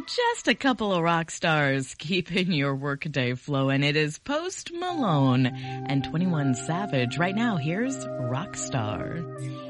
Just a couple of rock stars keeping your workday flowing. It is Post Malone and 21 Savage. Right now, here's Rockstar.